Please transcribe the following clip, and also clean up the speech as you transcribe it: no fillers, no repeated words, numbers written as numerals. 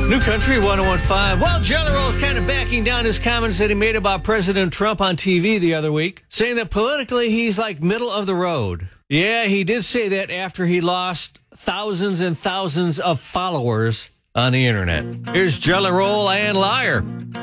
New Country 101.5. Well, Jelly Roll is kind of backing down his comments that he made about President Trump on TV the other week, saying that politically he's like middle of the road. Yeah, he did say that after he lost thousands and thousands of followers on the internet. Here's Jelly Roll and Liar.